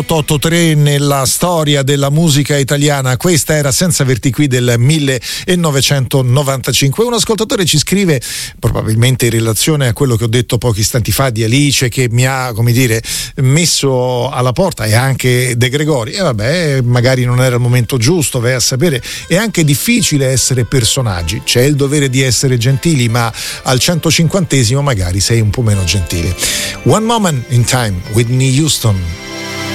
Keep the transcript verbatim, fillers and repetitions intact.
otto tre nella storia della musica italiana. Questa era Senza averti qui del millenovecentonovantacinque. Un ascoltatore ci scrive, probabilmente in relazione a quello che ho detto pochi istanti fa di Alice, che mi ha, come dire, messo alla porta, e anche De Gregori. E vabbè, magari non era il momento giusto, vai a sapere. È anche difficile essere personaggi, c'è il dovere di essere gentili, ma al centocinquantesimo magari sei un po' meno gentile. One Moment in Time, Whitney Houston.